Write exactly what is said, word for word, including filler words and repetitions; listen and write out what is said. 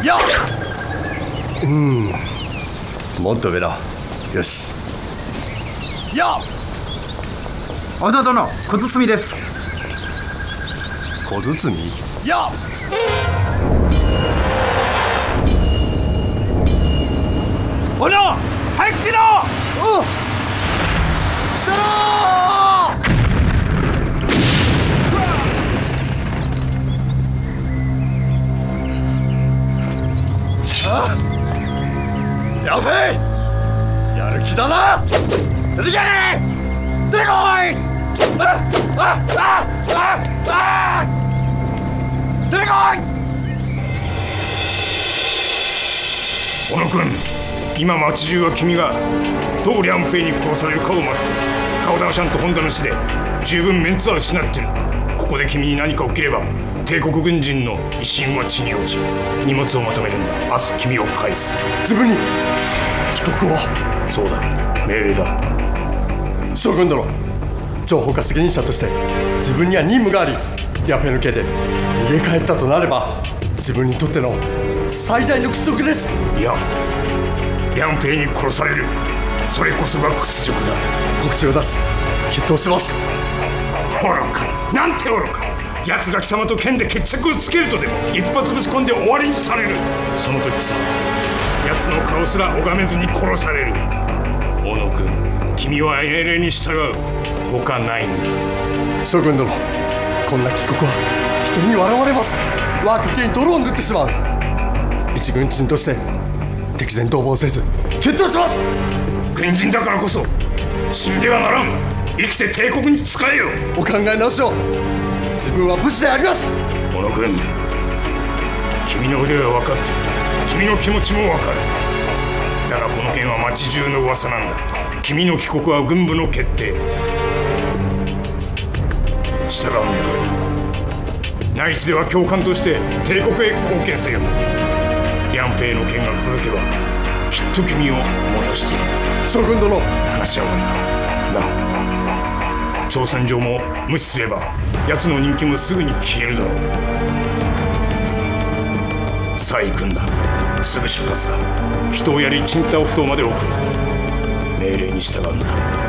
やっ、うん、もっと上だ。よし。やっ、 織田殿、小包です。 小包？やっ、 織田、早く来てろ。 おう、したろー。あ、ヤフェイ、やる気だな。出てけー、出てこい。あああああ、出てこい。 小野君、今町中は君がどうリャンフェイに殺されるかを待ってる。顔ダーシャンとホンダの死で十分メンツは失ってる。ここで君に何か起きれば帝国軍人の威信は地に落ち、荷物をまとめるんだ。明日君を返す。 自分に帰国を。 そうだ、命令だ。 将軍殿、情報化責任者として自分には任務があり、ヤフェの家で逃げ帰ったとなれば自分にとっての最大の屈辱です。 いや、リャンフェイに殺される、それこそが屈辱だ。 告知を出し決闘します。 愚か、なんて愚か。奴が貴様と剣で決着をつけるとでも一発ぶち込んで終わりにされる。その時貴様、奴の顔すら拝めずに殺される。小野君、君は命令に従うほかないんだ。 将軍殿、こんな帰国は人に笑われます。我が家に泥を塗ってしまう。一軍人として敵前逃亡せず決闘します。 軍人だからこそ死んではならん。生きて帝国に仕えよ。 お考え直しを。自分は武士であります。 小野君、君の腕は分かってる。君の気持ちも分かる。だがこの件は町中の噂なんだ。君の帰国は軍部の決定。従うんだ。内地では教官として帝国へ貢献せよ。リャンフェイの剣が続けばきっと君を戻していく。 将軍殿、 話は終わりだな。挑戦状も無視すれば奴の人気もすぐに消えるだろう。さあ行くんだ。すぐ出発だ。人をやりチンタオフ島まで送る。命令に従うんだ。